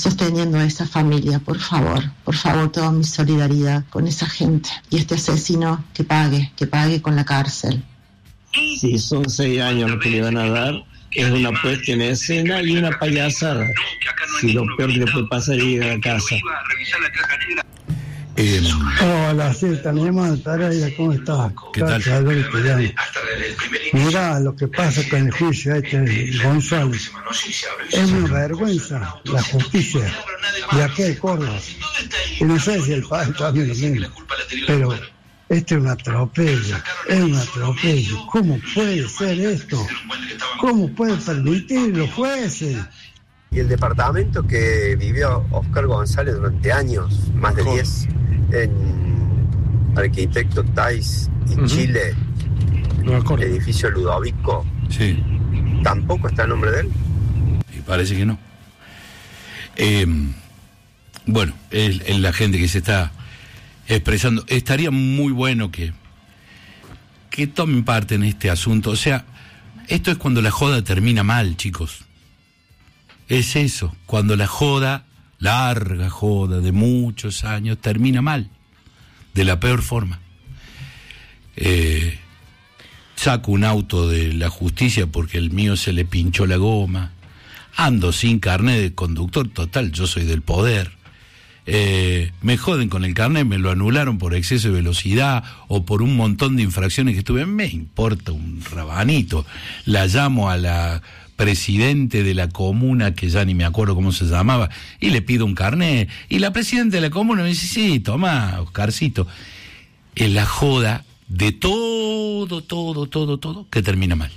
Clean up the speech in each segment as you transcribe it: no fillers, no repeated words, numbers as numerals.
sosteniendo a esa familia. Por favor, toda mi solidaridad con esa gente. Y este asesino que pague con la cárcel. Sí, son 6 años lo que le van a dar. Es una puesta en escena y una payasada. Si lo peor que le puede pasar es llegar a casa. Hola, sí, tenemos Pereira, ¿cómo estás? ¿Qué tal? Mira, lo que pasa con el juicio González es una vergüenza, la justicia de aquel Córdoba. Y no sé si el país también lo mismo, pero esto es un atropello, ¿Cómo puede ser esto? ¿Cómo puede permitir los jueces? Y el departamento que vivió Oscar González durante años, más de 10, en Arquitecto Tais y Chile, el edificio Ludovico, sí, ¿tampoco está el nombre de él? Y parece que no. Bueno, es la gente que se está expresando. Estaría muy bueno que tomen parte en este asunto. O sea, esto es cuando la joda termina mal, chicos. Es eso, cuando la joda, larga joda de muchos años, termina mal, de la peor forma. Saco un auto de la justicia porque el mío se le pinchó la goma, ando sin carnet de conductor, total, yo soy del poder. Me joden con el carnet, me lo anularon por exceso de velocidad o por un montón de infracciones que tuve, me importa un rabanito. La llamo a la presidente de la comuna, que ya ni me acuerdo cómo se llamaba, y le pido un carnet, y la presidenta de la comuna me dice, sí, toma, Oscarcito. Es la joda de todo, que termina mal.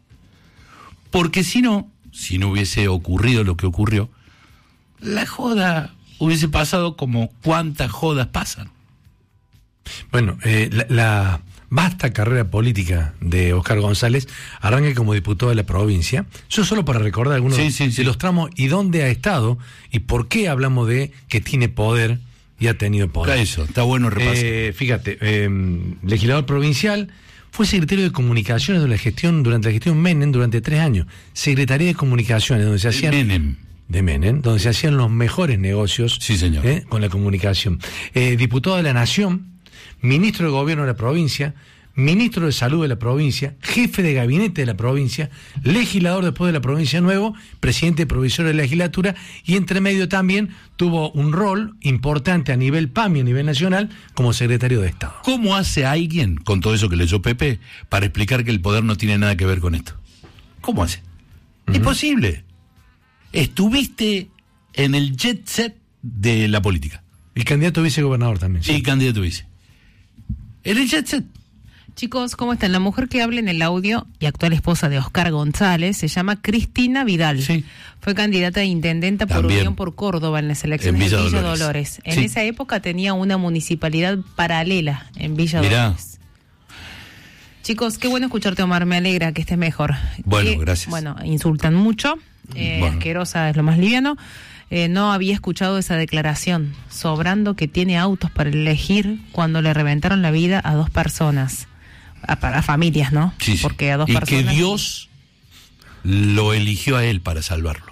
Porque si no hubiese ocurrido lo que ocurrió, la joda hubiese pasado como cuántas jodas pasan. Bueno, la vasta carrera política de Oscar González arranca como diputado de la provincia. Yo solo para recordar algunos de los tramos y dónde ha estado y por qué hablamos de que tiene poder y ha tenido poder. Eso, está bueno repasar. Fíjate, legislador provincial, fue secretario de Comunicaciones durante la gestión Menem durante 3 años. Secretaría de Comunicaciones, donde se hacían... Menem, donde se hacían los mejores negocios, sí, señor, con la comunicación. Diputado de la Nación, ministro de Gobierno de la provincia, ministro de Salud de la provincia, jefe de gabinete de la provincia, legislador después de la provincia Nuevo, presidente provisorio de la legislatura, y entre medio también tuvo un rol importante a nivel PAMI, a nivel nacional, como secretario de Estado. ¿Cómo hace alguien, con todo eso que leyó Pepe, para explicar que el poder no tiene nada que ver con esto? ¿Cómo hace? Imposible. Estuviste en el jet set de la política. El candidato vicegobernador también. Sí, candidato vice. En el jet set. Chicos, ¿cómo están? La mujer que habla en el audio y actual esposa de Oscar González se llama Cristina Vidal. Sí. Fue candidata a intendenta por Unión por Córdoba en las elecciones de Villa Dolores. En esa época tenía una municipalidad paralela en Villa Dolores. Chicos, qué bueno escucharte, Omar. Me alegra que estés mejor. Bueno, gracias. Bueno, insultan mucho. Asquerosa es lo más liviano. No había escuchado esa declaración. Sobrando que tiene autos para elegir cuando le reventaron la vida a 2 personas. A familias, ¿no? Sí, sí. Porque a 2 personas. Y que Dios lo eligió a él para salvarlo.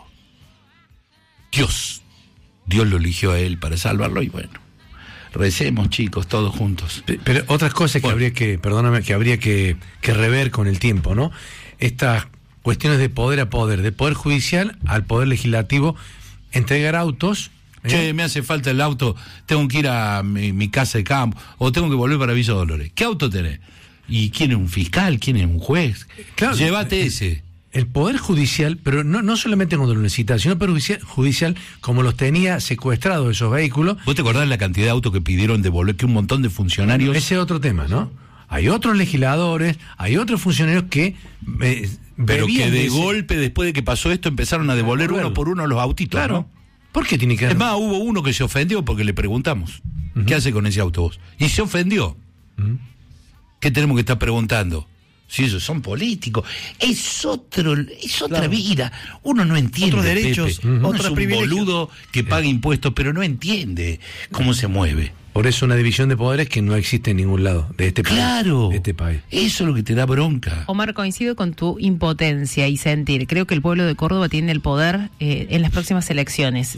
Dios lo eligió a él para salvarlo y bueno, recemos, chicos, todos juntos. Pero otras cosas que habría que rever con el tiempo, ¿no? Estas cuestiones de poder a poder, de poder judicial al poder legislativo, entregar autos. Che, me hace falta el auto, tengo que ir a mi casa de campo, o tengo que volver para Villa Dolores. ¿Qué auto tenés? ¿Y quién es un fiscal? ¿Quién es un juez? Claro, llévate ese. El poder judicial, pero no solamente cuando lo necesita, sino el poder judicial como los tenía secuestrados esos vehículos. ¿Vos te acordás la cantidad de autos que pidieron devolver, que un montón de funcionarios? Ese es otro tema, ¿no? Hay otros legisladores, hay otros funcionarios que... pero que de golpe, después de que pasó esto, empezaron a devolver uno por uno los autitos, claro, ¿no? ¿Por qué tiene que...? Es más, hubo uno que se ofendió porque le preguntamos, ¿qué hace con ese auto vos? Y se ofendió. ¿Qué tenemos que estar preguntando? Si ellos son políticos, es otra vida. Uno no entiende. Otros derechos, Uno es un boludo que paga impuestos, pero no entiende cómo se mueve. Por eso una división de poderes que no existe en ningún lado de este país. Claro, de este país. Eso es lo que te da bronca. Omar, coincido con tu impotencia y sentir. Creo que el pueblo de Córdoba tiene el poder en las próximas elecciones.